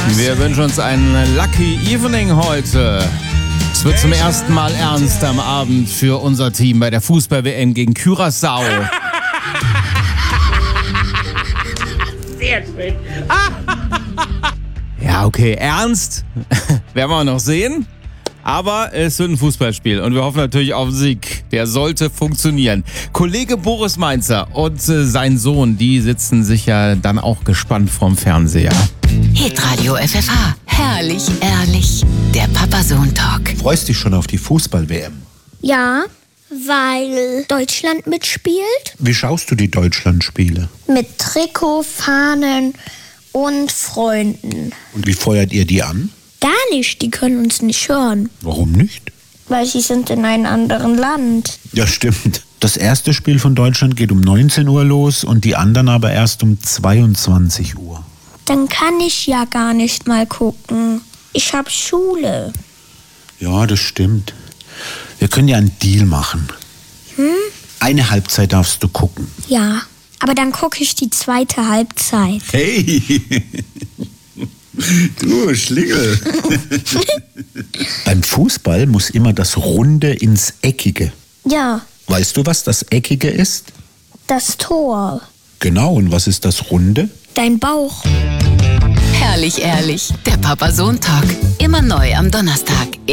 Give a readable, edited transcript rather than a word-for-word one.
Wir wünschen uns ein Lucky Evening heute. Es wird zum ersten Mal ernst am Abend für unser Team bei der Fußball-WM gegen Curaçao. Sehr schön. Ja, okay, ernst werden wir noch sehen. Aber es wird ein Fußballspiel und wir hoffen natürlich auf den Sieg. Der sollte funktionieren. Kollege Boris Mainzer und sein Sohn, die sitzen sicher dann auch gespannt vorm Fernseher. Hitradio FFH. Herrlich, ehrlich. Der Papa-Sohn-Talk. Freust dich schon auf die Fußball-WM? Ja, weil Deutschland mitspielt. Wie schaust du die Deutschlandspiele? Mit Trikot, Fahnen und Freunden. Und wie feuert ihr die an? Gar nicht, die können uns nicht hören. Warum nicht? Weil sie sind in einem anderen Land. Ja, stimmt. Das erste Spiel von Deutschland geht um 19 Uhr los und die anderen aber erst um 22 Uhr. Dann kann ich ja gar nicht mal gucken. Ich habe Schule. Ja, das stimmt. Wir können ja einen Deal machen. Eine Halbzeit darfst du gucken. Ja, aber dann gucke ich die zweite Halbzeit. Hey! Du Schlingel. Beim Fußball muss immer das Runde ins Eckige. Ja, Weißt du, was das Eckige ist? das Tor. Genau, und was ist das Runde? Dein Bauch. Herrlich, ehrlich. Der Papa-Sohn-Talk. Immer neu am Donnerstag.